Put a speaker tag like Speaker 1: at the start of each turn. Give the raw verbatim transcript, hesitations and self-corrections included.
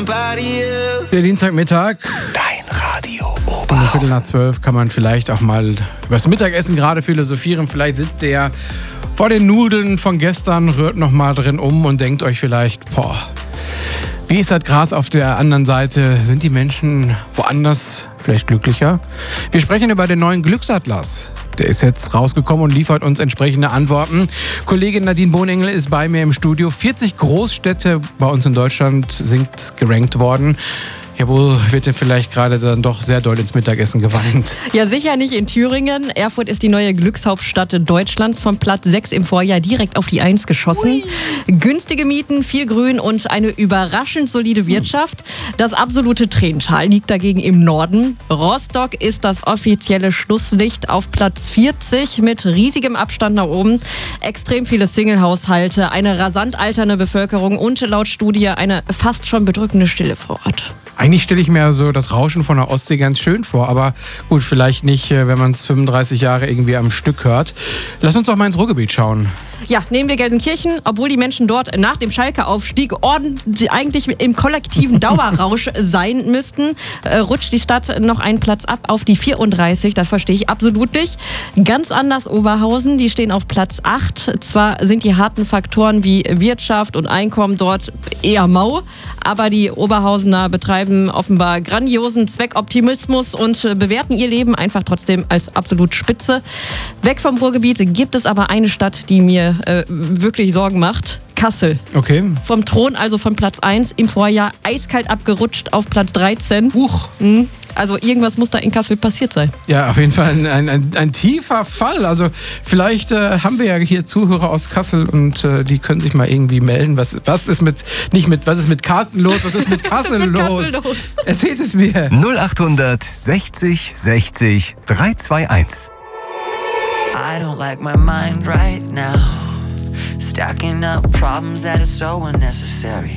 Speaker 1: Der Dienstagmittag.
Speaker 2: Dein Radio
Speaker 1: Um
Speaker 2: Oberhausen.
Speaker 1: Viertel nach zwölf kann man vielleicht auch mal über das Mittagessen gerade philosophieren. Vielleicht sitzt ihr ja vor den Nudeln von gestern, rührt noch mal drin um und denkt euch vielleicht, boah, wie ist das Gras auf der anderen Seite? Sind die Menschen woanders vielleicht glücklicher? Wir sprechen über den neuen Glücksatlas. Der ist jetzt rausgekommen und liefert uns entsprechende Antworten. Kollegin Nadine Bohnengel ist bei mir im Studio. vierzig Großstädte bei uns in Deutschland sind gerankt worden. Ja, wo wird denn vielleicht gerade dann doch sehr doll ins Mittagessen geweint?
Speaker 3: Ja, sicher nicht in Thüringen. Erfurt ist die neue Glückshauptstadt Deutschlands, vom Platz sechs im Vorjahr direkt auf die eins geschossen. Ui. Günstige Mieten, viel Grün und eine überraschend solide Wirtschaft. Das absolute Tränental liegt dagegen im Norden. Rostock ist das offizielle Schlusslicht auf Platz vierzig mit riesigem Abstand nach oben. Extrem viele Single-Haushalte, eine rasant alternde Bevölkerung und laut Studie eine fast schon bedrückende Stille vor Ort.
Speaker 1: Eigentlich stelle ich mir so das Rauschen von der Ostsee ganz schön vor, aber gut, vielleicht nicht, wenn man es fünfunddreißig Jahre irgendwie am Stück hört. Lass uns doch mal ins Ruhrgebiet schauen.
Speaker 3: Ja, nehmen wir Gelsenkirchen, obwohl die Menschen dort nach dem Schalke-Aufstieg ordentlich eigentlich im kollektiven Dauerrausch sein müssten, äh, rutscht die Stadt noch einen Platz ab auf die vierunddreißig. Das verstehe ich absolut nicht. Ganz anders Oberhausen, die stehen auf Platz acht. Zwar sind die harten Faktoren wie Wirtschaft und Einkommen dort eher mau, aber die Oberhausener betreiben offenbar grandiosen Zweckoptimismus und bewerten ihr Leben einfach trotzdem als absolut spitze. Weg vom Ruhrgebiet gibt es aber eine Stadt, die mir äh, wirklich Sorgen macht. Kassel.
Speaker 1: Okay.
Speaker 3: Vom Thron, also von Platz eins im Vorjahr, eiskalt abgerutscht auf Platz dreizehn.
Speaker 1: Huch.
Speaker 3: Mhm. Also irgendwas muss da in Kassel passiert sein.
Speaker 1: Ja, auf jeden Fall ein, ein, ein, ein tiefer Fall. Also vielleicht äh, haben wir ja hier Zuhörer aus Kassel und äh, die können sich mal irgendwie melden. Was, was ist mit, nicht mit, was ist mit Carsten los, was ist mit Kassel,
Speaker 3: was ist mit
Speaker 1: los?
Speaker 3: Kassel los?
Speaker 1: Erzählt es mir.
Speaker 2: null acht sechzig sechzig drei zwei eins.
Speaker 4: I don't like my mind right now. Stacking up problems that are so unnecessary.